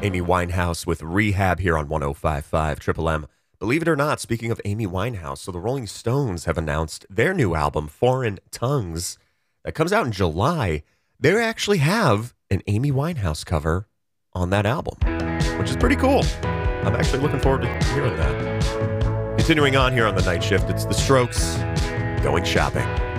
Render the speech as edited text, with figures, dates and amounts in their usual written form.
Amy Winehouse with Rehab here on 105.5 Triple M. Believe it or not, speaking of Amy Winehouse, so the Rolling Stones have announced their new album, Foreign Tongues, that comes out in July. They actually have an Amy Winehouse cover on that album, which is pretty cool. I'm actually looking forward to hearing that. Continuing on here on the night shift, it's The Strokes, Going Shopping.